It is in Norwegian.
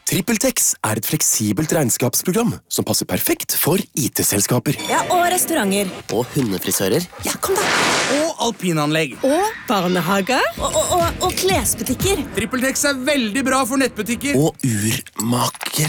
TrippelTex er et fleksibelt regnskapsprogram som passer perfekt for IT-selskaper. Ja, og restauranter. Og hundefrisører. Ja, kom da. Og alpinanlegg. Og barnehager. Og klesbutikker. TrippelTex er veldig bra for nettbutikker. Og urmak.